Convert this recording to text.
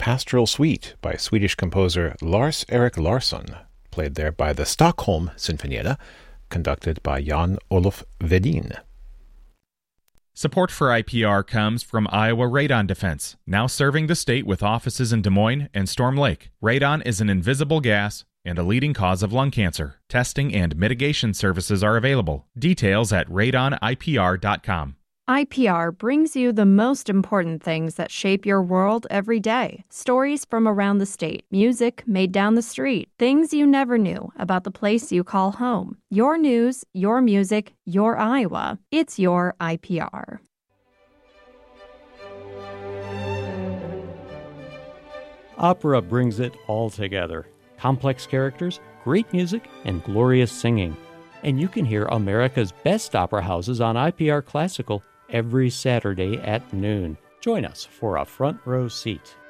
Pastoral Suite by Swedish composer Lars-Erik Larsson, played there by the Stockholm Sinfonietta, conducted by Jan-Olof Wedin. Support for IPR comes from Iowa Radon Defense, now serving the state with offices in Des Moines and Storm Lake. Radon is an invisible gas and a leading cause of lung cancer. Testing and mitigation services are available. Details at radonipr.com. IPR brings you the most important things that shape your world every day. Stories from around the state, music made down the street, things you never knew about the place you call home. Your news, your music, your Iowa. It's your IPR. Opera brings it all together. Complex characters, great music, and glorious singing. And you can hear America's best opera houses on IPR Classical every Saturday at noon. Join us for a front row seat.